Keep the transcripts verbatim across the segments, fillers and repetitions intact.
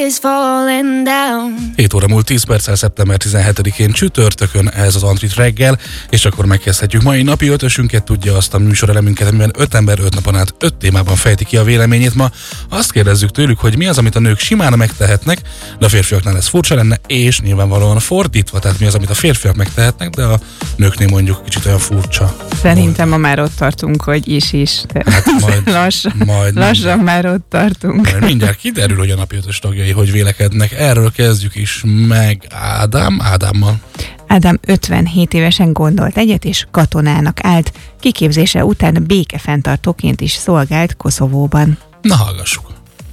hét óra múlt tíz perccel szeptember tizenhetedikén csütörtökön ez az Antrit reggel, és akkor megkezdhetjük mai napi ötösünket, tudja azt a műsorelemünket, amiben öt ember öt napon át öt témában fejti ki a véleményét. Ma azt kérdezzük tőlük, hogy mi az, amit a nők simán megtehetnek, de a férfiaknál ez furcsa lenne, és nyilvánvalóan fordítva, tehát mi az, amit a férfiak megtehetnek, de a nőknél mondjuk kicsit olyan furcsa. Szerintem ma már ott tartunk, hogy is-is. Hát majd, lassan, majd lassan már ott tartunk. Majd mindjárt kiderül, hogy a napi ötös tagjai hogy vélekednek. Erről kezdjük is meg Ádám, Ádámmal. Ádám ötvenhét évesen gondolt egyet, és katonának állt. Kiképzése után békefenntartóként is szolgált Koszovóban. Na, hallgassuk.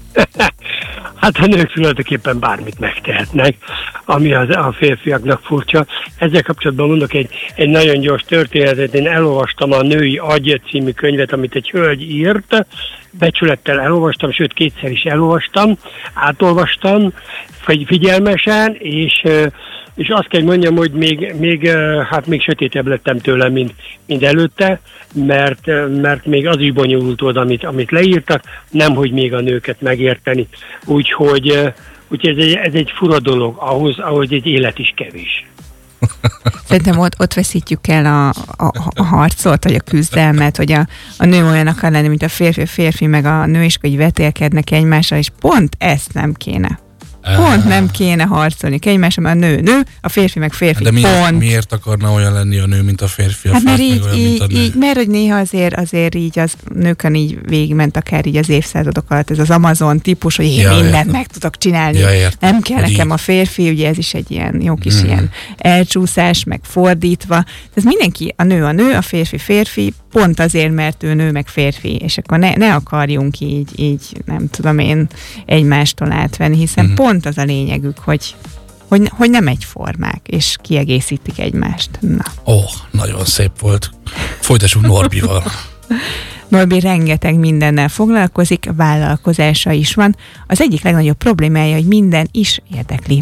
Hát a nők tulajdonképpen bármit megtehetnek, ami az, a férfiaknak furcsa. Ezzel kapcsolatban mondok egy, egy nagyon gyors történetet. Én elolvastam a Női Agy című könyvet, amit egy hölgy írt. Becsülettel elolvastam, sőt kétszer is elolvastam, átolvastam figyelmesen, és, és azt kell mondjam, hogy még, még, hát még sötétebb lettem tőle, mint, mint előtte, mert, mert még az is bonyolult volt, amit, amit leírtak, nemhogy még a nőket megérteni. Úgyhogy, úgyhogy ez, egy, ez egy fura dolog, ahhoz, ahogy egy élet is kevés. Szerintem ott, ott veszítjük el a, a, a harcot, vagy a küzdelmet, hogy a, a nő olyan akar lenni, mint a férfi, a férfi meg a nő, és hogy vetélkednek egymással, és pont ezt nem kéne. Pont nem kéne harcolni egymással, mert a nő nő, a férfi meg férfi. De miért, pont. miért akarna olyan lenni a nő, mint a férfi? A hát mert így, olyan, így, mint a nő? így, mert hogy néha azért, azért így az nőkön így végigment akár így az évszázadok alatt ez az Amazon típus, hogy én ja, mindent értem. meg tudok csinálni. Ja, nem kell hogy nekem így. A férfi, ugye ez is egy ilyen jó kis Mm. ilyen elcsúszás, meg fordítva. Ez mindenki, a nő a nő, a férfi férfi, pont azért, mert ő nő meg férfi, és akkor ne, ne akarjunk így, így, nem tudom én, egymástól átvenni, hiszen Mm. pont az a lényegük, hogy, hogy, hogy nem egyformák, és kiegészítik egymást. Na. Ó, oh, nagyon szép volt. Folytassuk Norbival. Norbi rengeteg mindennel foglalkozik, vállalkozása is van. Az egyik legnagyobb problémája, hogy minden is érdekli.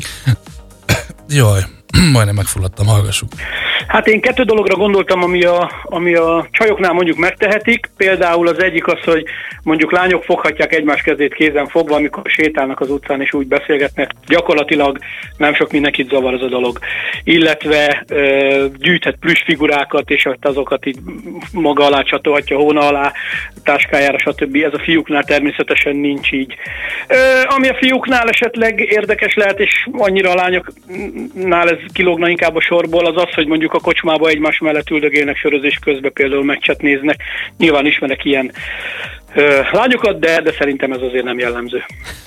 Jaj, majdnem megfulladtam, hallgassuk. Hát én kettő dologra gondoltam, ami a, ami a csajoknál mondjuk megtehetik. Például az egyik az, hogy mondjuk lányok foghatják egymás kezét kézen fogva, amikor sétálnak az utcán és úgy beszélgetnek. Gyakorlatilag nem sok mindenkit zavar az a dolog. Illetve ö, gyűjthet plüss figurákat, és azokat így maga alá csatolhatja, hóna alá, táskájára, stb. Ez a fiúknál természetesen nincs így. Ö, ami a fiúknál esetleg érdekes lehet, és annyira a lányoknál ez kilógna inkább a sorból, az az, hogy mondjuk a kocsmába egymás mellett üldögélnek sörözés közben, például meccset néznek. Nyilván ismerek ilyen ö, lányokat, de, de szerintem ez azért nem jellemző.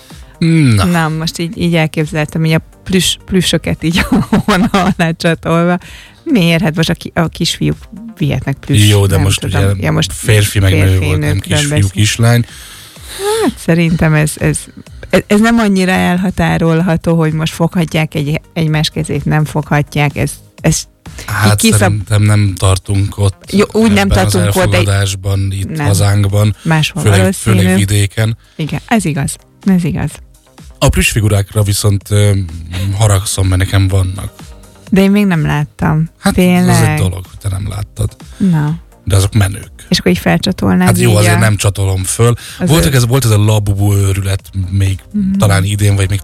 Na, Na, most így, így elképzeltem, hogy a plüss, plüssöket így hóna alá csatolva. Miért? Hát most a, ki, a kisfiúk vihetnek plüss. jó, de nem most tudom. ugye ja, most férfi meg nő volt, nem kisfiú, kislány. Hát szerintem ez, ez, ez, ez nem annyira elhatárolható, hogy most foghatják egy, egymás kezét, nem foghatják, ez, ez Hát kiszab... szerintem nem tartunk ott. Jó, úgy nem ebben tartunk az ott, de- elfogadásban, itt Nem. hazánkban, máshol főleg, valószínű. főleg vidéken. Igen, ez igaz, ez igaz. A plüss figurákra viszont ö, haragszom, mert nekem vannak. De én még nem láttam. Hát Tényleg. ez egy dolog, hogy te nem láttad. Na. De azok menők. És akkor így felcsatolnád. Hát jó, így azért a... nem csatolom föl. Az Volt ő- ez, volt ez a labubu őrület még Mhm. talán idén, vagy még